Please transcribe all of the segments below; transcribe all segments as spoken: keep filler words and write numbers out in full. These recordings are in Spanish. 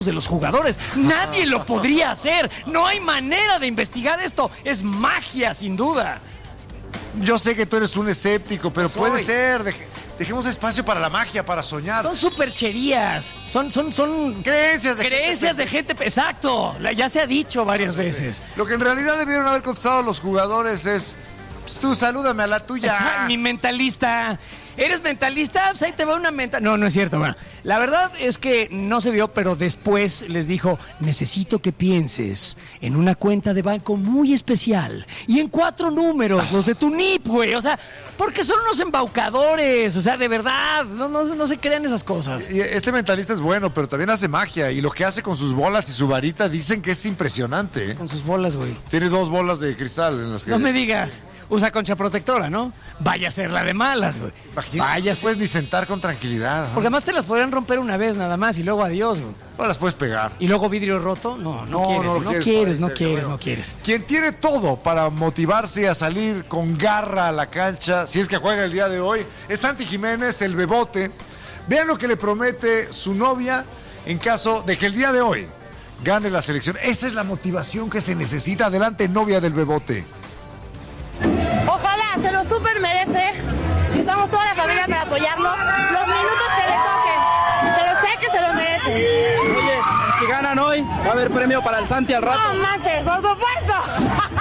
de los jugadores. Nadie lo podría hacer. No hay manera de investigar esto. Es magia, sin duda. Yo sé que tú eres un escéptico, pero No puede soy. ser. Deje, dejemos espacio para la magia, para soñar. Son supercherías. Son, son, son creencias de creencias gente. de gente. Exacto. La- Ya se ha dicho varias veces. Lo que en realidad debieron haber contestado los jugadores es: pues tú salúdame a la tuya. Ajá, mi mentalista. ¿Eres mentalista? Pues ahí te va una mental. No, no es cierto. Bueno, la verdad es que no se vio, pero después les dijo: necesito que pienses en una cuenta de banco muy especial y en cuatro números, los de tu N I P, güey. O sea, porque son unos embaucadores. O sea, de verdad, no, no, no se crean esas cosas. Y este mentalista es bueno, pero también hace magia. Y lo que hace con sus bolas y su varita dicen que es impresionante. ¿eh? Con sus bolas, güey. Tiene dos bolas de cristal en las que... No me digas. Usa concha protectora, ¿no? Vaya a ser la de malas, güey. Vaya, puedes ni sentar con tranquilidad. ¿no? Porque además te las podrían romper una vez nada más y luego adiós, güey. No las puedes pegar. ¿Y luego vidrio roto? No, no, No, quieres, no no, lo quieres, quieres, no parece, quieres, bueno. no quieres. Quien tiene todo para motivarse a salir con garra a la cancha, si es que juega el día de hoy, es Santi Jiménez, el Bebote. Vean lo que le promete su novia en caso de que el día de hoy gane la selección. Esa es la motivación que se necesita. Adelante, novia del Bebote. Ojalá, se lo súper merece. Estamos toda la familia para apoyarlo. Los minutos que le toquen, pero sé que se lo merece. Oye, si ganan hoy, va a haber premio para el Santi al rato. No manches, por supuesto.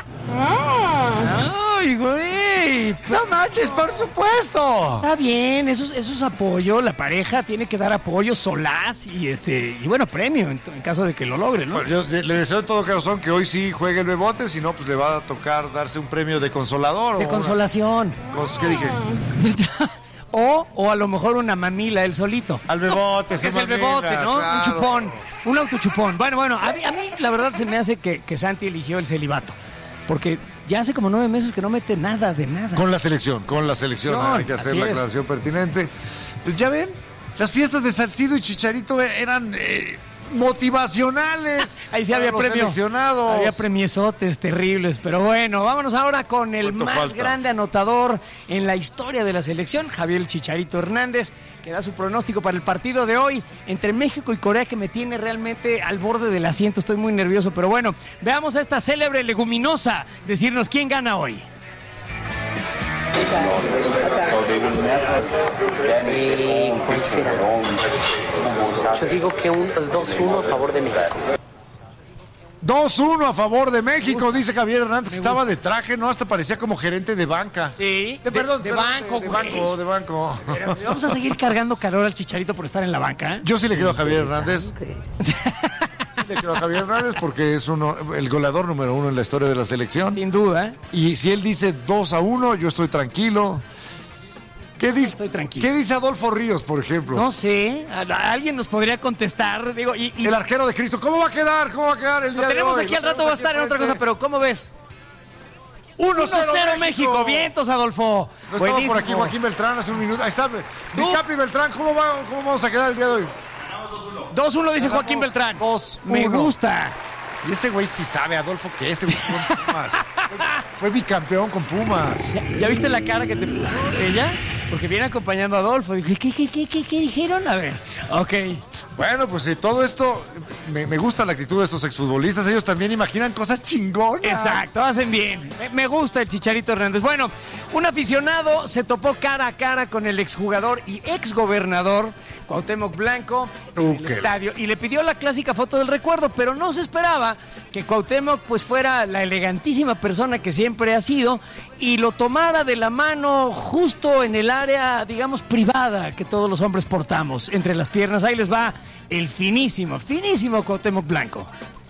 Mm. ¡Ay, güey! No manches, por supuesto. Está bien, eso, es- eso es apoyo. La pareja tiene que dar apoyo, solaz y este y bueno, premio en, en caso de que lo logre, ¿no? Bueno, yo de- le deseo de todo corazón que hoy sí juegue el Bebote, si no, pues le va a tocar darse un premio de consolador. De o consolación. una- cos- ¿Qué dije? O, o a lo mejor una mamila él solito. Al Bebote, Que sí, es el mamila, bebote, ¿no? claro. Un chupón, un autochupón. Bueno, bueno, a mí, a mí la verdad se me hace que, que Santi eligió el celibato. Porque ya hace como nueve meses que no mete nada de nada. Con la selección, con la selección, Selección, hay que hacer así la es. aclaración pertinente. Pues ya ven, las fiestas de Salcido y Chicharito eran eh, motivacionales. Ahí sí para había los premio. seleccionados. Había premiesotes terribles, pero bueno, vámonos ahora con el ¿Cuánto más falta? grande anotador en la historia de la selección, Javier el Chicharito Hernández, que da su pronóstico para el partido de hoy entre México y Corea, que me tiene realmente al borde del asiento. Estoy muy nervioso, pero bueno, veamos a esta célebre leguminosa decirnos quién gana hoy. Eh, ¿Cuál será? Yo digo que un dos uno a favor de México. dos uno a favor de México, dice Javier Hernández, que Me estaba de traje, ¿no? Hasta parecía como gerente de banca. Sí, De, de- perdón, de perdón, banco, de, de güey. banco, de banco. Pero le vamos a seguir cargando calor al Chicharito por estar en la banca, ¿eh? Yo sí le creo a Javier Hernández. Sí le creo a Javier Hernández porque es uno, el goleador número uno en la historia de la selección. Sin duda. Y si él dice dos a uno, yo estoy tranquilo. ¿Qué dice, Estoy tranquilo. ¿Qué dice Adolfo Ríos, por ejemplo? No sé, a- a- alguien nos podría contestar, digo, y, y El arquero de Cristo. ¿Cómo va a quedar? ¿Cómo va a quedar el día lo de tenemos hoy? aquí Lo al rato, tenemos va a aquí estar en otra enfrente. cosa, pero ¿cómo ves? uno uno cero México, vientos, Adolfo. No estaba Buenísimo. por aquí Joaquín Beltrán hace un minuto. Ahí está. Mi ¿Tú? Capi Beltrán, ¿cómo, va, ¿cómo vamos a quedar el día de hoy? dos uno dice Ganamos Joaquín Beltrán. dos Me uno. gusta. Y ese güey sí sabe, Adolfo, que este güey con Pumas. Fue, fue bicampeón con Pumas. ¿Ya, ya viste la cara que te puso ella? Porque viene acompañando a Adolfo. Dije, ¿qué, qué, qué, qué, qué dijeron? A ver, ok. Bueno, pues eh, todo esto, me, me gusta la actitud de estos exfutbolistas. Ellos también imaginan cosas chingonas. Exacto, hacen bien. Me, me gusta el Chicharito Hernández. Bueno, un aficionado se topó cara a cara con el exjugador y exgobernador Cuauhtémoc Blanco en Uh, el qué- estadio y le pidió la clásica foto del recuerdo, pero no se esperaba que Cuauhtémoc pues fuera la elegantísima persona que siempre ha sido y lo tomara de la mano justo en el área, digamos, privada que todos los hombres portamos entre las piernas. Ahí les va el finísimo, finísimo Cuauhtémoc Blanco.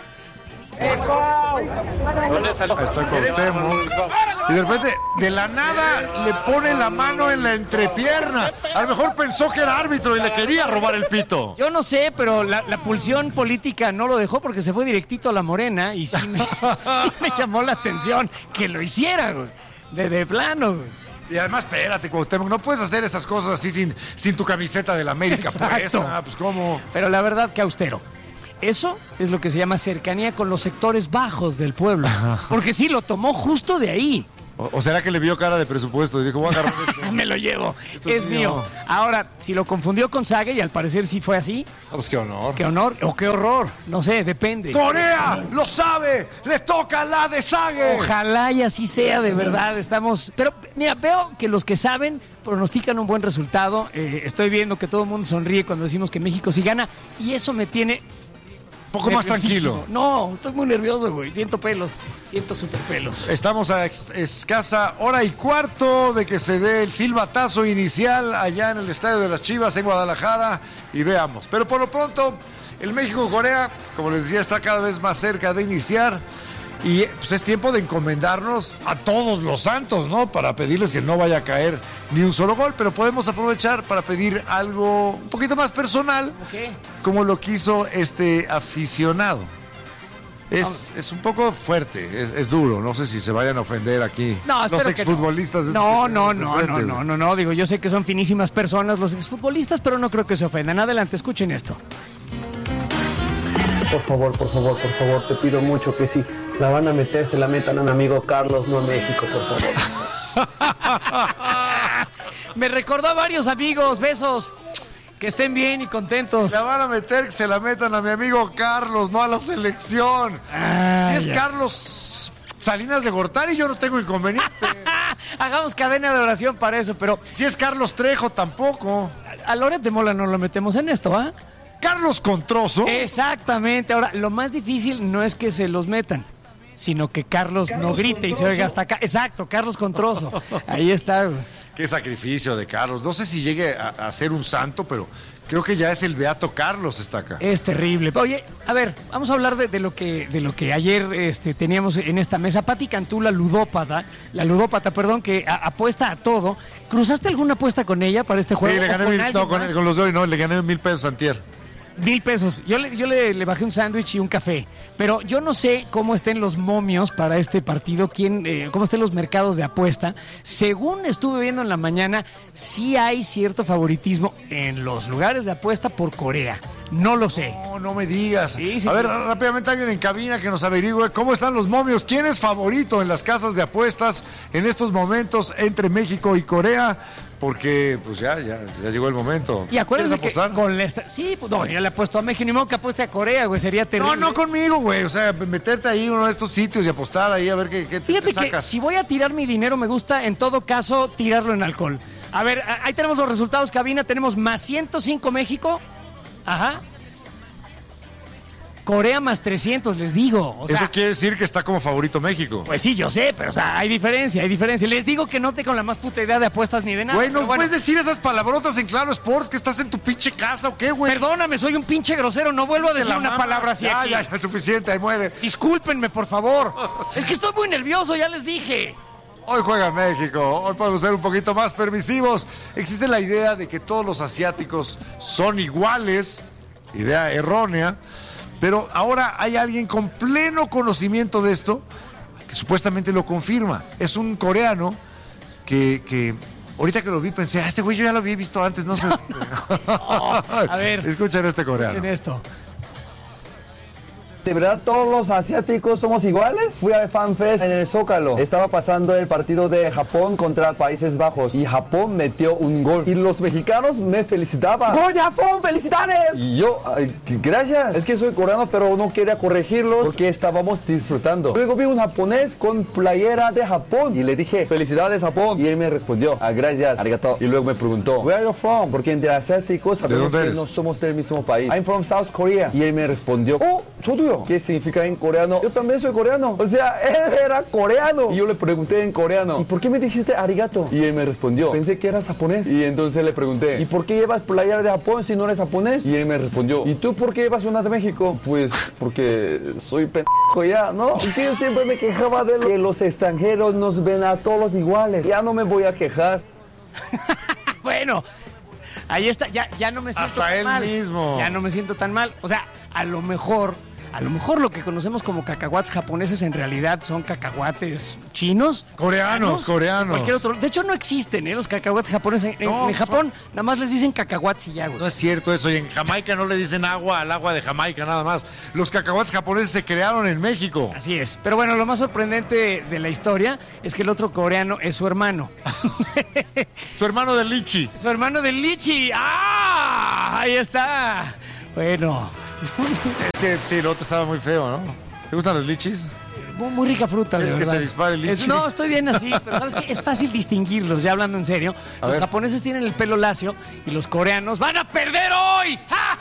Ahí está Cuauhtémoc. Y de repente, de la nada, le pone la mano en la entrepierna. A lo mejor pensó que era árbitro y le quería robar el pito. Yo no sé, pero la, la pulsión política no lo dejó porque se fue directito a la Morena y sí me, sí me llamó la atención que lo hiciera, güey. De, de plano, güey. Y además, espérate, Cuauhtémoc, no puedes hacer esas cosas así sin, sin tu camiseta de la América Exacto. puesta. Pues, ¿cómo? Pero la verdad que austero. Eso es lo que se llama cercanía con los sectores bajos del pueblo. Porque sí, lo tomó justo de ahí. ¿O, o será que le vio cara de presupuesto y dijo, voy a agarrar esto? Me lo llevo, Esto es es mío. mío. Ahora, si lo confundió con Sague y al parecer sí fue así, Ah, pues qué honor. qué honor o qué horror, no sé, depende. ¡Corea! ¡Lo sabe! ¡Le toca la de Sague! Ojalá y así sea, de verdad, estamos... Pero mira, veo que los que saben pronostican un buen resultado. Eh, estoy viendo que todo el mundo sonríe cuando decimos que México sí gana y eso me tiene... Un poco más nerviosísimo. tranquilo. No, estoy muy nervioso, güey. Siento pelos, siento super pelos. Estamos a ex- escasa hora y cuarto de que se dé el silbatazo inicial allá en el Estadio de las Chivas en Guadalajara y veamos. Pero por lo pronto, el México-Corea, como les decía, está cada vez más cerca de iniciar y pues es tiempo de encomendarnos a todos los santos, ¿no? Para pedirles que no vaya a caer ni un solo gol, pero podemos aprovechar para pedir algo un poquito más personal, ¿Qué? como lo quiso este aficionado. Es, es un poco fuerte, es, es duro, no sé si se vayan a ofender aquí No, los espero que exfutbolistas. no. estos No, que no, tenemos no, enfrente, no, güey. no, no, no, digo, yo sé que son finísimas personas los exfutbolistas, pero no creo que se ofendan. Adelante, escuchen esto. Por favor, por favor, por favor, te pido mucho que si la van a meter, se la metan a mi amigo Carlos, no a México, por favor. Me recordó a varios amigos, besos, que estén bien y contentos. La van a meter, que se la metan a mi amigo Carlos, no a la selección. Ah, si es ya. Carlos Salinas de Gortari, yo no tengo inconveniente. Hagamos cadena de oración para eso, pero Si es Carlos Trejo, tampoco. a Loret de Mola no lo metemos en esto, ¿ah? Carlos Controso. Exactamente. Ahora, lo más difícil no es que se los metan, sino que Carlos, no grite y se oiga hasta acá. Exacto, Carlos Controso. Ahí está. güey. Qué sacrificio de Carlos. No sé si llegue a, a ser un santo, pero creo que ya es el beato Carlos está acá. Es terrible. Oye, a ver, vamos a hablar de, de lo que de lo que ayer este, teníamos en esta mesa. Pati Cantú, la ludópata, la ludópata, perdón, que a- apuesta a todo. ¿Cruzaste alguna apuesta con ella para este juego? Sí, le ¿O gané con mil, alguien no, con, más? con los de hoy, no, le gané mil pesos antier. Mil pesos. Yo le, yo le, le bajé un sándwich y un café. Pero yo no sé cómo estén los momios para este partido, quién, eh, cómo estén los mercados de apuesta. Según estuve viendo en la mañana, sí hay cierto favoritismo en los lugares de apuesta por Corea. No lo sé. No, no me digas. Sí, sí, a ver, sí. rápidamente alguien en cabina que nos averigüe cómo están los momios. ¿Quién es favorito en las casas de apuestas en estos momentos entre México y Corea? Porque, pues ya, ya, ya llegó el momento. Y acuérdense que ¿Quieres apostar? con la esta- sí, pues no, yo le apuesto a México, ni modo que apueste a Corea, güey, sería terrible. No, no conmigo, güey. O sea, meterte ahí en uno de estos sitios y apostar ahí a ver qué, qué te- Fíjate te que sacas. si voy a tirar mi dinero, me gusta en todo caso tirarlo en alcohol. A ver, a- ahí tenemos los resultados, cabina. Tenemos más ciento cinco México. Ajá. Corea más trescientos, les digo. O sea, Eso quiere decir que está como favorito México. pues sí, yo sé, pero o sea, hay diferencia, hay diferencia. Les digo que no te con la más puta idea de apuestas ni de nada. Güey, no pero bueno, puedes decir esas palabrotas en Claro Sports, que estás en tu pinche casa o qué, güey. perdóname, soy un pinche grosero, no vuelvo a Te decir la una mamas. palabra así Ya, aquí. ya, ya, suficiente, ahí muere. Discúlpenme, por favor. Es que estoy muy nervioso, ya les dije. Hoy juega México, hoy podemos ser un poquito más permisivos. Existe la idea de que todos los asiáticos son iguales, idea errónea, pero ahora hay alguien con pleno conocimiento de esto que supuestamente lo confirma. Es un coreano que, que ahorita que lo vi pensé, ah, este güey yo ya lo había visto antes, no sé. a ver. Escuchen a este coreano. Escuchen esto. ¿De verdad todos los asiáticos somos iguales? Fui al FanFest en el Zócalo. Estaba pasando el partido de Japón contra Países Bajos y Japón metió un gol. Y los mexicanos me felicitaban. ¡Gol de Japón! ¡Felicidades! Y yo, ay, gracias. Es que soy coreano, pero no quería corregirlos porque estábamos disfrutando. Luego vi un japonés con playera de Japón y le dije, ¡felicidades, Japón! Y él me respondió, ah, gracias, arigato. Y luego me preguntó, ¿Where are you from? Porque entre asiáticos sabemos dónde que eres? no somos del mismo país. I'm from South Korea. Y él me respondió, ¡oh, 저도요! ¿Qué significa en coreano? Yo también soy coreano. O sea, él era coreano. Y yo le pregunté en coreano, ¿y por qué me dijiste arigato? Y él me respondió, pensé que eras japonés. Y entonces le pregunté, ¿y por qué llevas playera de Japón si no eres japonés? Y él me respondió, ¿y tú por qué llevas una de México? Pues porque soy pendejo ya, ¿no? Y que yo siempre me quejaba de lo que los extranjeros nos ven a todos iguales. Ya no me voy a quejar. Bueno, ahí está, ya, ya no me siento Hasta tan él mal. mismo. Ya no me siento tan mal. O sea, a lo mejor a lo mejor lo que conocemos como cacahuates japoneses en realidad son cacahuates chinos. Coreanos, coreanos. Cualquier otro. De hecho, no existen ¿eh? los cacahuates japoneses. En, No, en Japón nada más les dicen cacahuates y ya, güey. No es cierto eso, y en Jamaica no le dicen agua al agua de Jamaica nada más. Los cacahuates japoneses se crearon en México. Así es. Pero bueno, lo más sorprendente de la historia es que el otro coreano es su hermano. Su hermano de Lichi. Su hermano de Lichi. ¡Ah! Ahí está. Bueno. Es que sí, el otro estaba muy feo, ¿no? ¿Te gustan los lichis? Muy, muy rica fruta, de ¿Quieres que verdad. te dispare el lichi? Es- no, estoy bien así, pero ¿sabes qué? Es fácil distinguirlos, ya hablando en serio. A Los ver. japoneses tienen el pelo lacio y los coreanos van a perder hoy.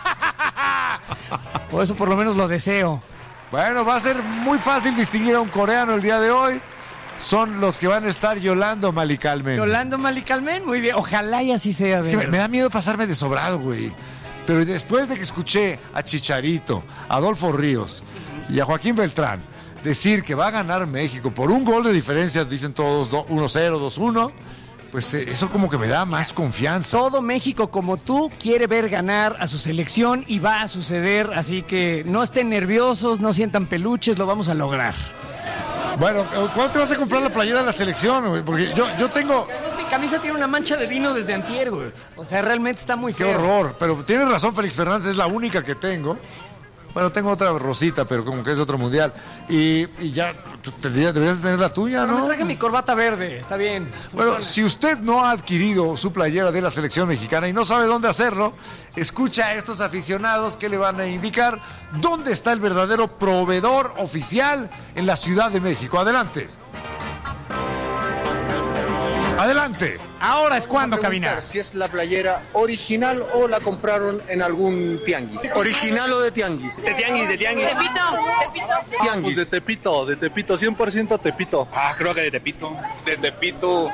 Por eso por lo menos lo deseo. Bueno, va a ser muy fácil distinguir a un coreano el día de hoy. Son los que van a estar Yolando Malicalmen. Yolando Malicalmen, muy bien. Ojalá y así sea, de Es que me, verdad. me da miedo pasarme de sobrado, güey. Pero después de que escuché a Chicharito, a Adolfo Ríos y a Joaquín Beltrán decir que va a ganar México por un gol de diferencia, dicen todos uno cero, dos uno, pues eh, eso como que me da más confianza. Todo México como tú quiere ver ganar a su selección y va a suceder, así que no estén nerviosos, no sientan peluches, lo vamos a lograr. Bueno, ¿cuándo te vas a comprar la playera de la selección, güey? Porque yo, yo tengo... Además, mi camisa tiene una mancha de vino desde antier, güey. O sea, realmente está muy Qué feo. horror, pero tienes razón, Félix Fernández, es la única que tengo. Bueno, tengo otra rosita, pero como que es otro mundial. Y, y ya, tú tendrías- deberías de tener la tuya, No, me ¿no? traje mi corbata verde, está bien. Bueno, Funciona. si usted no ha adquirido su playera de la selección mexicana y no sabe dónde hacerlo, escucha a estos aficionados que le van a indicar dónde está el verdadero proveedor oficial en la Ciudad de México. Adelante. Adelante. Ahora es cuando, Preguntar Cabina. si es la playera original o la compraron en algún tianguis. ¿Original o de tianguis? De tianguis, de tianguis. Tepito, Tepito. Pues Tianguis. de Tepito, de Tepito, cien por ciento Tepito. Ah, creo que de Tepito. De Tepito.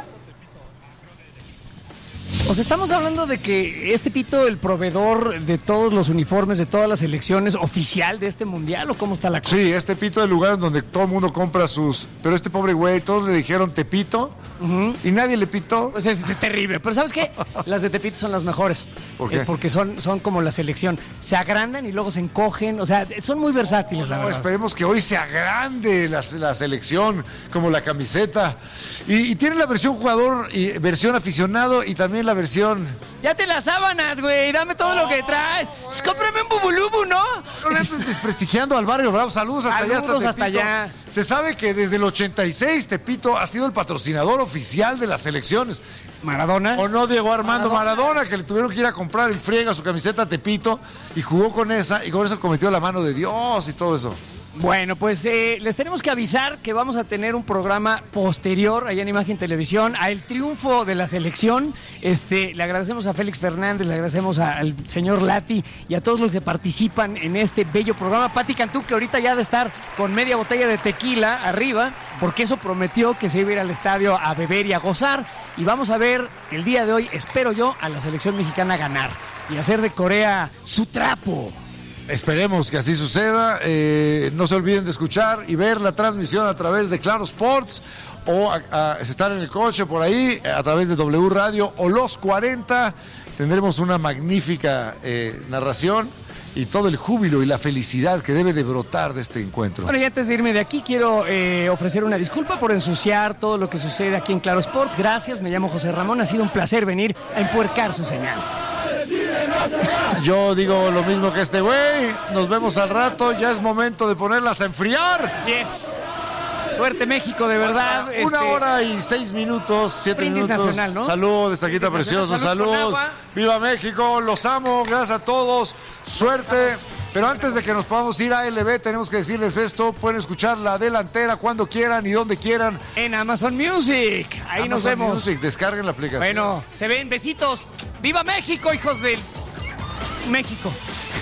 O sea, estamos hablando de que este Pito, el proveedor de todos los uniformes, de todas las selecciones, oficial de este mundial, ¿o cómo está la cosa? Sí, este Pito es el lugar donde todo el mundo compra sus... Pero este pobre güey, todos le dijeron Tepito y nadie le pitó. Pues es terrible. Pero ¿sabes qué? Las de Tepito son las mejores. ¿Por qué? Eh, porque son, son como la selección. Se agrandan y luego se encogen. O sea, son muy versátiles, la No, verdad. esperemos que hoy se agrande la, la selección, como la camiseta. Y, y tiene la versión jugador y versión aficionado y también la versión... Ya te las sábanas, güey. Dame todo lo que traes. Pues, cómprame un bubulubu, ¿no? No le andes desprestigiando al barrio Bravo. Saludos hasta allá. Saludos hasta Tepito. allá. Se sabe que desde el ochenta y seis Tepito ha sido el patrocinador oficial de las selecciones. Maradona. ¿O no, Diego Armando Maradona, que le tuvieron que ir a comprar en friega su camiseta Tepito y jugó con esa y con eso cometió la mano de Dios y todo eso? Bueno, pues eh, les tenemos que avisar que vamos a tener un programa posterior allá en Imagen Televisión al triunfo de la selección. Este, le agradecemos a Félix Fernández, le agradecemos a- al señor Lati y a todos los que participan en este bello programa. Pati Cantú, que ahorita ya ha de estar con media botella de tequila arriba, porque eso prometió que se iba a ir al estadio a beber y a gozar. Y vamos a ver el día de hoy, espero yo, a la selección mexicana ganar y hacer de Corea su trapo. Esperemos que así suceda. Eh, no se olviden de escuchar y ver la transmisión a través de Claro Sports o a, a- si están en el coche por ahí a través de W Radio o Los cuarenta. Tendremos una magnífica eh, narración y todo el júbilo y la felicidad que debe de brotar de este encuentro. Bueno, y antes de irme de aquí, quiero eh, ofrecer una disculpa por ensuciar todo lo que sucede aquí en Claro Sports. Gracias, me llamo José Ramón, ha sido un placer venir a empuercar su señal. Yo digo lo mismo que este güey. Nos vemos al rato. Ya es momento de ponerlas a enfriar. Yes. Suerte México, de verdad. Una este, hora y seis minutos, siete Brindis minutos. nacional, ¿no? Salud, estaquita Brindis precioso, nacional, salud salud. con agua. Viva México, los amo, gracias a todos. Suerte. Pero antes de que nos podamos ir a L B, tenemos que decirles esto. Pueden escuchar La Delantera cuando quieran y donde quieran. En Amazon Music. Ahí nos Amazon vemos. Music, descarguen la aplicación. Bueno, se ven, besitos. ¡Viva México, hijos del México!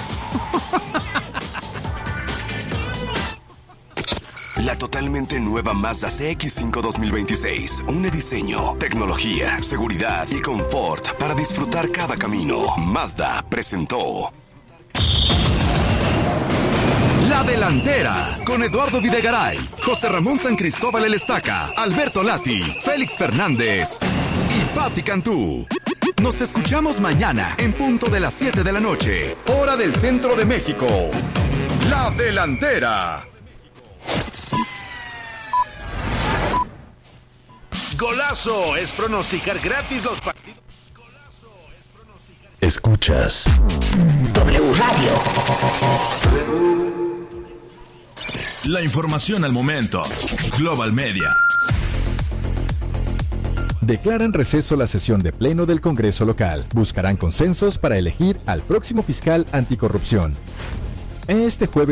La totalmente nueva Mazda C X cinco dos mil veintiséis. Un diseño, tecnología, seguridad y confort para disfrutar cada camino. Mazda presentó La Delantera con Eduardo Videgaray, José Ramón San Cristóbal El Estaca, Alberto Lati, Félix Fernández y Pati Cantú. Nos escuchamos mañana en punto de las siete de la noche, hora del centro de México. La Delantera. Golazo es pronosticar gratis los partidos. Escuchas W Radio. La información al momento. Global Media. Declaran receso la sesión de pleno del Congreso local. Buscarán consensos para elegir al próximo fiscal anticorrupción. Este jueves